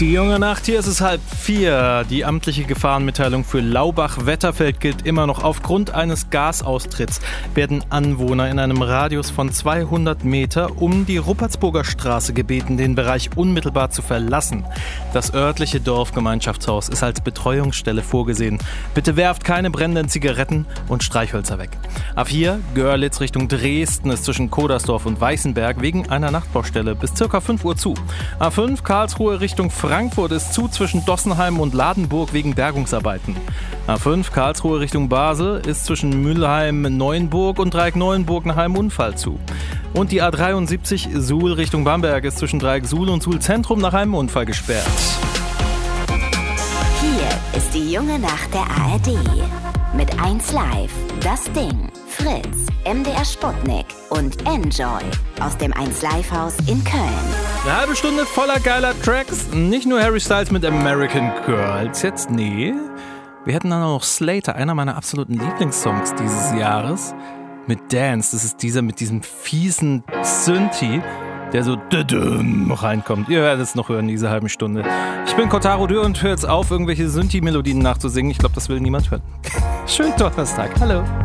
Die junge Nacht, hier ist es 3:30. Die amtliche Gefahrenmitteilung für Laubach-Wetterfeld gilt immer noch. Aufgrund eines Gasaustritts werden Anwohner in einem Radius von 200 Meter um die Ruppertsburger Straße gebeten, den Bereich unmittelbar zu verlassen. Das örtliche Dorfgemeinschaftshaus ist als Betreuungsstelle vorgesehen. Bitte werft keine brennenden Zigaretten und Streichhölzer weg. A4 Görlitz Richtung Dresden ist zwischen Kodersdorf und Weißenberg wegen einer Nachtbaustelle bis ca. 5 Uhr zu. A5 Karlsruhe Richtung Frankfurt ist zu zwischen Dossenheim und Ladenburg wegen Bergungsarbeiten. A5 Karlsruhe Richtung Basel ist zwischen Mülheim-Neuenburg und Dreieck Neuenburg nach einem Unfall zu. Und die A73 Suhl Richtung Bamberg ist zwischen Dreieck Suhl und Suhl Zentrum nach einem Unfall gesperrt. Hier ist die junge Nacht der ARD. Mit 1 Live, Das Ding, Fritz, MDR Sputnik und Enjoy aus dem 1 Live Haus in Köln. Eine halbe Stunde voller geiler Tracks. Nicht nur Harry Styles mit American Girls. Jetzt, nee. Wir hätten dann auch noch Slater, einer meiner absoluten Lieblingssongs dieses Jahres. Mit Dance. Das ist dieser mit diesem fiesen Synthi, der so reinkommt. Ihr werdet es noch hören, diese halben Stunde. Ich bin Kotaro Dürr und hör jetzt auf, irgendwelche Synthi-Melodien nachzusingen. Ich glaube, das will niemand hören. Schönen Donnerstag. Hallo.